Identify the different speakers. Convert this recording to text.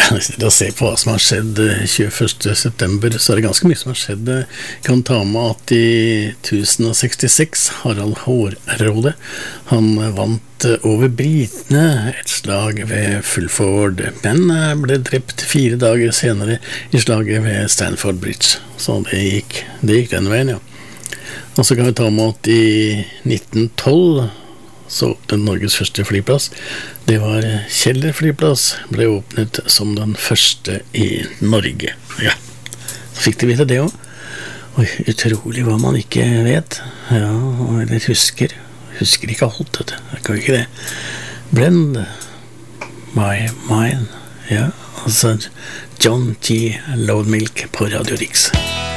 Speaker 1: Da se på hva som har skjedd 21. september, så det ganske mye som har skjedd. Kan ta med at i 1066 Harald Hårråde, han vant over britene et slag ved Fulford, men ble drept 4 dager senere i slaget ved Stamford Bridge. Så det gikk den veien, ja. Og så kan vi ta med at i 1912 så den Norges første flyplass, det var Kjeller flyplass, ble åpnet som den første i Norge. Ja, så fikk de vite det også. Oi, utrolig hva man ikke vet. Ja, eller husker ikke alt, vet du. Jeg kan ikke det. Blend my mind. Ja, altså John G. Loudmilk på Radio Rix.